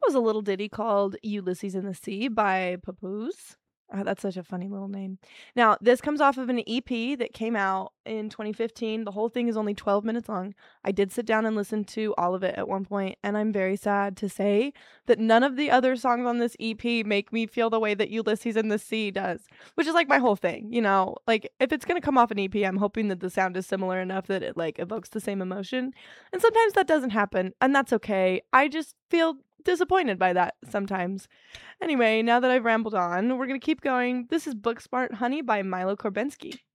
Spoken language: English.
was a little ditty called Ulysses in the Sea by Papoose. That's such a funny little name. Now, this comes off of an EP that came out in 2015. The whole thing is only 12 minutes long. I did sit down and listen to all of it at one point, and I'm very sad to say that none of the other songs on this EP make me feel the way that Ulysses in the Sea does, which is like my whole thing, you know? Like, if it's gonna come off an EP, I'm hoping that the sound is similar enough that it like evokes the same emotion. And sometimes that doesn't happen, and that's okay. I just feel disappointed by that sometimes. Anyway, now that I've rambled on, we're gonna keep going. This is Booksmart Honey by Milo Korbensky.